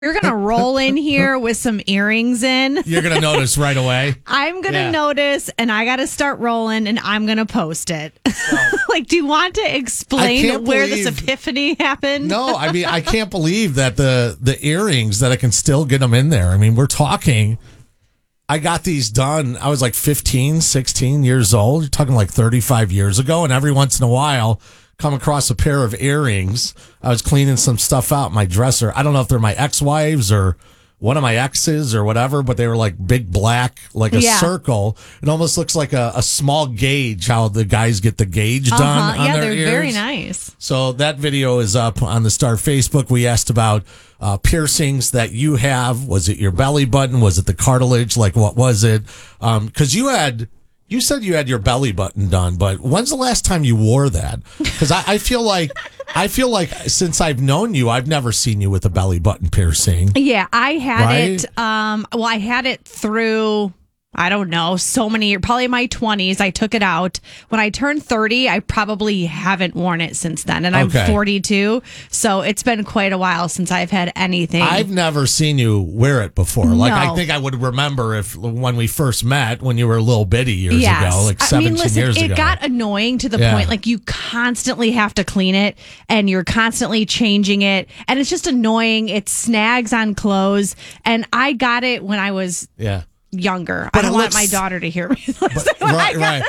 You're going to roll in here with some earrings in. You're going to notice right away. I'm going to notice, and I got to start rolling, and I'm going to post it. Like, do you want to explain where this epiphany happened? No, I mean, I can't believe that the earrings, that I can still get them in there. I mean, we're talking, I got these done. I was like 15, 16 years old. You're talking like 35 years ago. And every once in a while, come across a pair of earrings. I was cleaning some stuff out in my dresser. I don't know if they're my ex-wives or one of my exes or whatever, but they were like big black, like a circle. It almost looks like a small gauge, how the guys get the gauge done on their ears. Yeah, they're very nice. So that video is up on the Star Facebook. We asked about piercings that you have. Was it your belly button? Was it the cartilage? Like, what was it? Because you said you had your belly button done, but when's the last time you wore that? Because I feel like since I've known you, I've never seen you with a belly button piercing. Yeah, I had it. Well, I had it through, I don't know, so many, probably my 20s. I took it out. When I turned 30, I probably haven't worn it since then. And I'm 42. So it's been quite a while since I've had anything. I've never seen you wear it before. No. Like, I think I would remember when we first met, when you were a little bitty years ago, like 17 years ago. It got annoying to the point, like, you constantly have to clean it and you're constantly changing it. And it's just annoying. It snags on clothes. And I got it when I was younger. But I don't want my daughter to hear me. Right.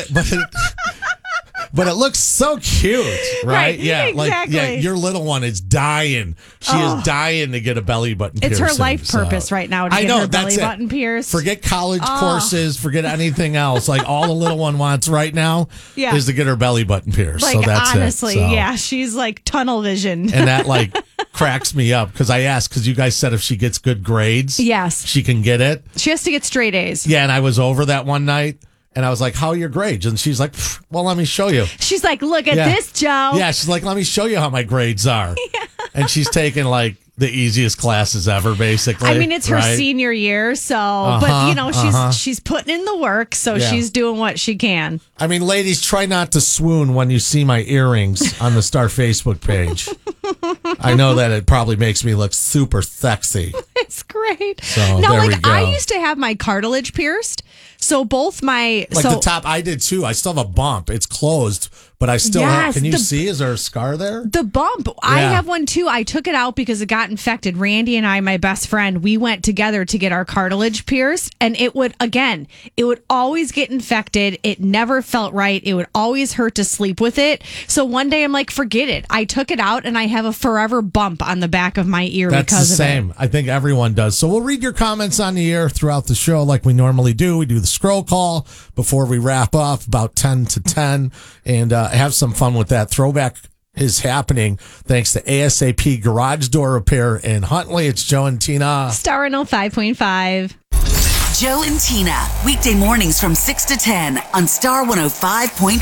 But it looks so cute, right? Yeah, exactly. Like your little one is dying. She is dying to get a belly button piercing. It's her life purpose right now to get her belly button pierced. Forget college courses, forget anything else. Like, all the little one wants right now is to get her belly button pierced. Like, so that's honestly, she's like tunnel vision. And that like cracks me up because I asked, because you guys said if she gets good grades, she can get it. She has to get straight A's. Yeah, and I was over that one night. And I was like, how are your grades? And she's like, well, let me show you. She's like, look at this, Joe. Yeah, she's like, let me show you how my grades are. And she's taking like the easiest classes ever, basically. I mean, it's her senior year, so, but you know, she's putting in the work, so she's doing what she can. I mean, ladies, try not to swoon when you see my earrings on the Star Facebook page. I know that it probably makes me look super sexy. It's great. So, no, there we like, go. I used to have my cartilage pierced. So both my... the top, I did too. I still have a bump. It's closed, but I still have... Can you see? Is there a scar there? The bump. I have one too. I took it out because it got infected. Randy and I, my best friend, we went together to get our cartilage pierced. And it would always get infected. It never felt right. It would always hurt to sleep with it. So one day I'm like, forget it. I took it out and I have a forever bump on the back of my ear because of it. That's the same. I think everyone does. So we'll read your comments on the air throughout the show like we normally do. We do the scroll call before we wrap up about 10 to 10 and have some fun with that. Throwback is happening thanks to ASAP Garage Door Repair in Huntley. It's Joe and Tina. Star 105.5. Joe and Tina, weekday mornings from 6 to 10 on Star 105.5.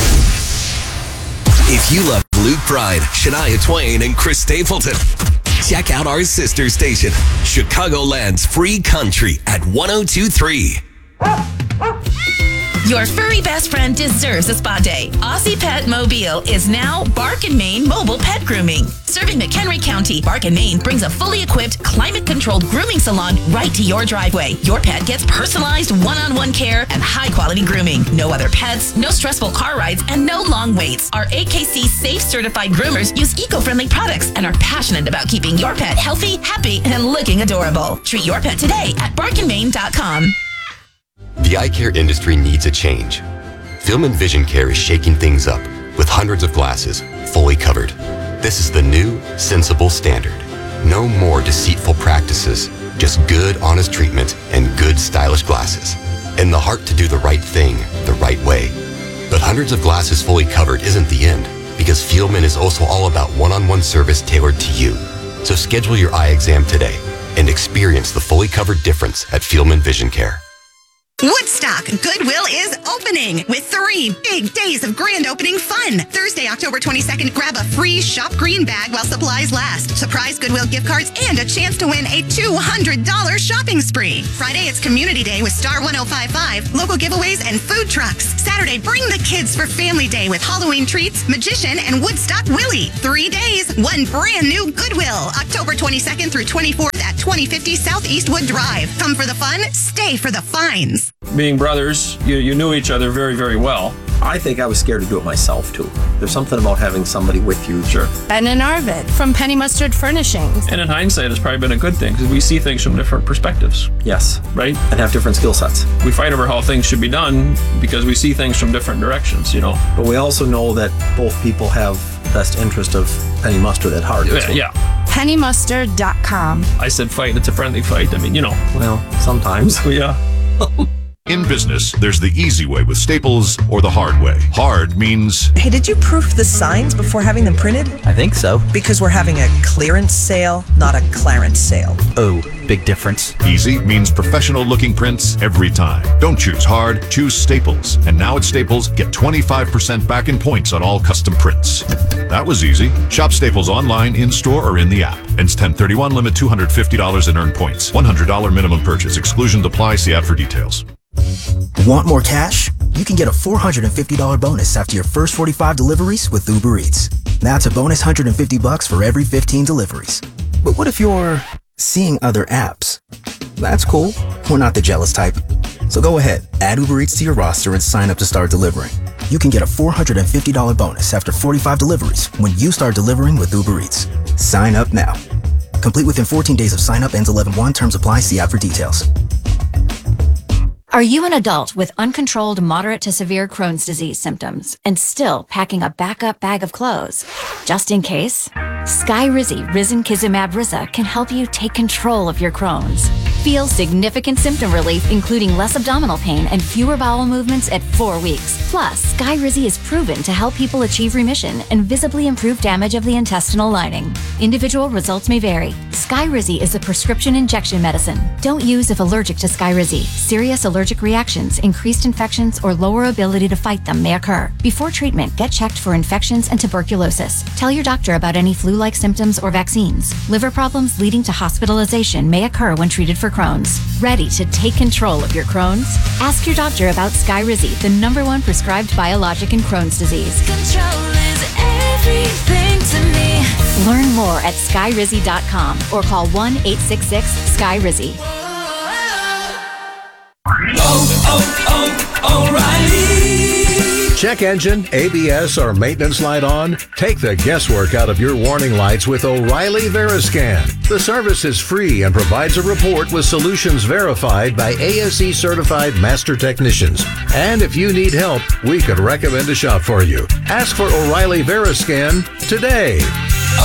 If you love Luke Bryan, Shania Twain, and Chris Stapleton, check out our sister station, Chicagoland's Free Country at 102.3. Your furry best friend deserves a spa day. Aussie Pet Mobile is now Bark and Maine Mobile Pet Grooming. Serving McHenry County, Bark and Maine brings a fully equipped, climate-controlled grooming salon right to your driveway. Your pet gets personalized one-on-one care and high-quality grooming. No other pets, no stressful car rides, and no long waits. Our AKC Safe certified groomers use eco-friendly products and are passionate about keeping your pet healthy, happy, and looking adorable. Treat your pet today at barkandmaine.com. The eye care industry needs a change. Film and Vision Care is shaking things up with hundreds of glasses fully covered. This is the new, sensible standard. No more deceitful practices, just good, honest treatment and good, stylish glasses. And the heart to do the right thing the right way. But hundreds of glasses fully covered isn't the end, because Fieldman is also all about one-on-one service tailored to you. So schedule your eye exam today and experience the fully covered difference at Fieldman Vision Care. Woodstock Goodwill is opening with 3 big days of grand opening fun. Thursday, October 22nd, grab a free Shop Green bag while supplies last. Surprise Goodwill gift cards and a chance to win a $200 shopping spree. Friday, it's Community Day with Star 105.5, local giveaways and food trucks. Saturday, bring the kids for Family Day with Halloween treats, Magician, and Woodstock Willie. 3 days, 1 brand new Goodwill. October 22nd through 24th at 2050 South Eastwood Drive. Come for the fun, stay for the finds. Being brothers, you knew each other very, very well. I think I was scared to do it myself, too. There's something about having somebody with you. Sure. Ben and Arvid from Penny Mustard Furnishings. And in hindsight, it's probably been a good thing because we see things from different perspectives. Yes. Right? And have different skill sets. We fight over how things should be done because we see things from different directions, you know. But we also know that both people have best interest of Penny Mustard at heart. Yeah. PennyMustard.com. I said fight, it's a friendly fight. I mean, you know. Well, sometimes. Yeah. In business, there's the easy way with Staples or the hard way. Hard means... Hey, did you proof the signs before having them printed? I think so. Because we're having a clearance sale, not a Clarence sale. Oh, big difference. Easy means professional-looking prints every time. Don't choose hard, choose Staples. And now at Staples, get 25% back in points on all custom prints. That was easy. Shop Staples online, in-store, or in the app. Ends 10/31, limit $250 in earned points. $100 minimum purchase. Exclusions apply. See app for details. Want more cash? You can get a $450 bonus after your first 45 deliveries with Uber Eats. That's a bonus $150 for every 15 deliveries. But what if you're seeing other apps? That's cool. We're not the jealous type. So go ahead, add Uber Eats to your roster and sign up to start delivering. You can get a $450 bonus after 45 deliveries when you start delivering with Uber Eats. Sign up now. Complete within 14 days of sign up, ends 11/1. Terms apply. See app for details. Are you an adult with uncontrolled moderate to severe Crohn's disease symptoms and still packing a backup bag of clothes? Just in case, Skyrizi Risankizumab Riza can help you take control of your Crohn's. Feel significant symptom relief, including less abdominal pain and fewer bowel movements at 4 weeks. Plus, Skyrizi is proven to help people achieve remission and visibly improve damage of the intestinal lining. Individual results may vary. Skyrizi is a prescription injection medicine. Don't use if allergic to Skyrizi. Serious allergic reactions, increased infections, or lower ability to fight them may occur. Before treatment, get checked for infections and tuberculosis. Tell your doctor about any flu-like symptoms or vaccines. Liver problems leading to hospitalization may occur when treated for Crohn's. Ready to take control of your Crohn's? Ask your doctor about Skyrizi, the #1 prescribed biologic in Crohn's disease. Control is everything to me. Learn more at skyrizi.com or call 1-866-SKYRIZI. O'Reilly. Check engine, ABS, or maintenance light on? Take the guesswork out of your warning lights with O'Reilly Veriscan. The service is free and provides a report with solutions verified by ASE certified master technicians. And if you need help, we could recommend a shop for you. Ask for O'Reilly Veriscan today.